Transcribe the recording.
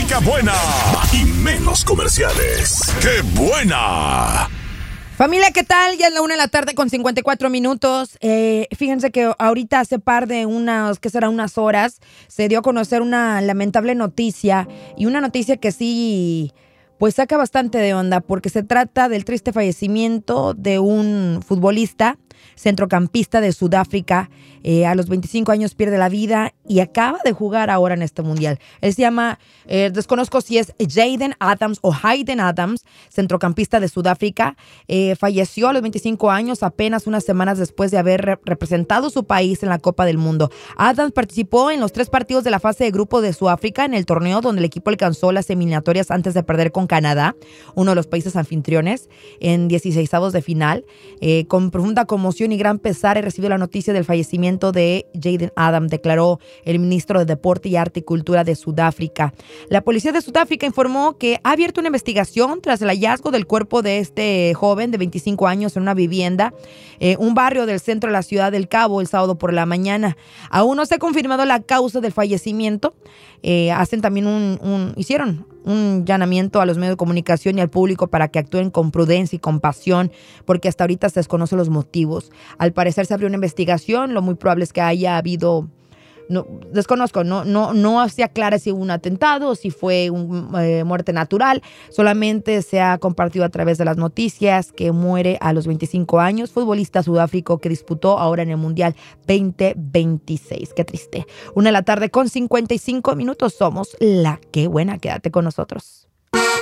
música buena y menos comerciales. ¡Qué buena! Familia, ¿qué tal? Ya es la 1:54 p.m. Fíjense que ahorita hace unas horas, se dio a conocer una lamentable noticia, y una noticia que sí, pues saca bastante de onda, porque se trata del triste fallecimiento de un futbolista centrocampista de Sudáfrica. A los 25 años pierde la vida y acaba de jugar ahora en este mundial. Él se llama, desconozco si es Jaden Adams o Hayden Adams, centrocampista de Sudáfrica. Falleció a los 25 años, apenas unas semanas después de haber representado su país en la Copa del Mundo. Adams participó en los 3 partidos de la fase de grupo de Sudáfrica en el torneo donde el equipo alcanzó las eliminatorias antes de perder con Canadá, uno de los países anfitriones, en 16avos de final. Con profunda conmoción y gran pesar he recibido la noticia del fallecimiento de Jaden Adams, declaró el ministro de Deporte y Arte y Cultura de Sudáfrica. La policía de Sudáfrica informó que ha abierto una investigación tras el hallazgo del cuerpo de este joven de 25 años en una vivienda, un barrio del centro de la ciudad del Cabo, el sábado por la mañana. Aún no se ha confirmado la causa del fallecimiento. Hicieron un llamamiento a los medios de comunicación y al público para que actúen con prudencia y compasión, porque hasta ahorita se desconocen los motivos. Al parecer se abrió una investigación, lo muy probable es que haya habido, desconozco, no se aclara si hubo un atentado o si fue una muerte natural. Solamente se ha compartido a través de las noticias que muere a los 25 años, futbolista sudáfrico que disputó ahora en el Mundial 2026. Qué triste. 1:55 p.m. Somos la Qué Buena. Quédate con nosotros.